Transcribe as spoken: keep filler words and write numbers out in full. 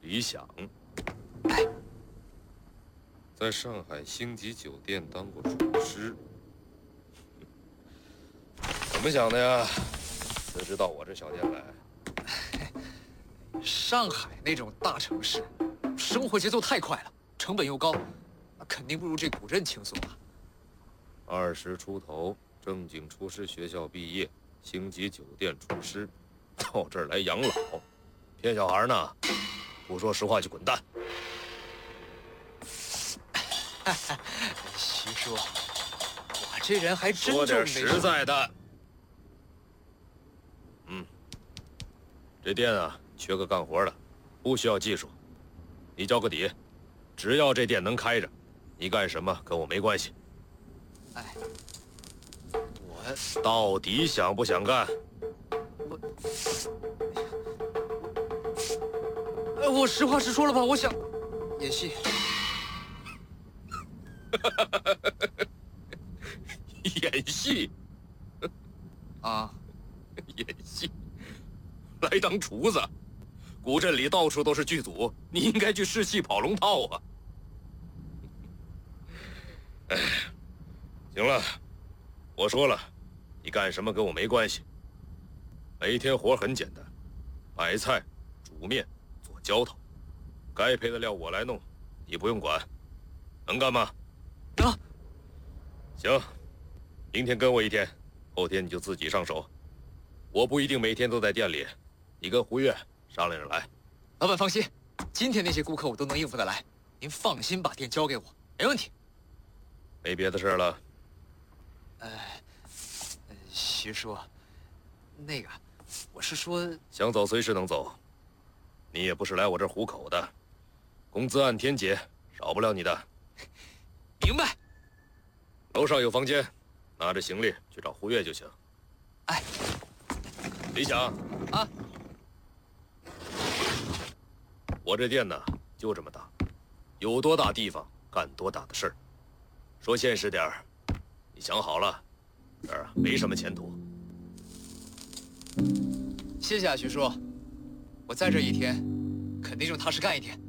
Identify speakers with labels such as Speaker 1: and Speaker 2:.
Speaker 1: 李想，在上海星级酒店当过厨师，怎么想的呀？辞职到我这小店来？
Speaker 2: 上海那种大城市，生活节奏太快了，成本又高，肯定不如这古镇轻松啊。
Speaker 1: 二十出头，正经厨师学校毕业，星级酒店厨师，到这儿来养老，骗小孩呢？不说实话就滚蛋！
Speaker 2: 徐叔，我这人还真
Speaker 1: 说点
Speaker 2: 就没
Speaker 1: 实在的。嗯，这店啊，缺个干活的，不需要技术，你交个底，只要这店能开着，你干什么跟我没关系。
Speaker 2: 哎，我
Speaker 1: 到底想不想干？
Speaker 2: 我，哎，我实话实说了吧，我想演戏。
Speaker 1: 演戏
Speaker 2: 啊，
Speaker 1: 演戏，来当厨子。古镇里到处都是剧组，你应该去试戏跑龙套啊。哎，行了，我说了，你干什么跟我没关系。每天活很简单，买菜、煮面、做浇头，该配的料我来弄，你不用管。能干吗？
Speaker 2: 能。
Speaker 1: 行，明天跟我一天，后天你就自己上手。我不一定每天都在店里，你跟胡月商量着来。
Speaker 2: 老板放心，今天那些顾客我都能应付得来，您放心把店交给我，没问题。
Speaker 1: 没别的事了。
Speaker 2: 呃，呃徐叔，那个，我是说，
Speaker 1: 想走随时能走，你也不是来我这儿糊口的，工资按天结，少不了你的。
Speaker 2: 明白。
Speaker 1: 楼上有房间，拿着行李去找胡月就行。
Speaker 2: 哎，
Speaker 1: 李想
Speaker 2: 啊，
Speaker 1: 我这店呢就这么大，有多大地方干多大的事儿。说现实点儿，你想好了，这儿啊没什么前途。
Speaker 2: 谢谢啊，徐叔，我在这一天，肯定就踏实干一天。